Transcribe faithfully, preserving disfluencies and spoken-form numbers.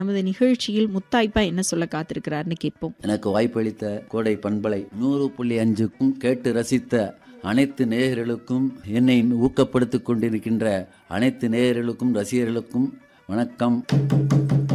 நமது நிகழ்ச்சியில் முத்தாய்ப்பா என்ன சொல்ல காத்திருக்கிறார்னு கேட்போம். எனக்கு வாய்ப்பளித்த கோடை பண்பலை நூறு புள்ளி அஞ்சுக்கும் கேட்டு ரசித்த அனைத்து நேயர்களுக்கும், என்னை ஊக்கப்படுத்திக் கொண்டிருக்கின்ற அனைத்து நேயர்களுக்கும், ரசிகர்களுக்கும் வணக்கம்.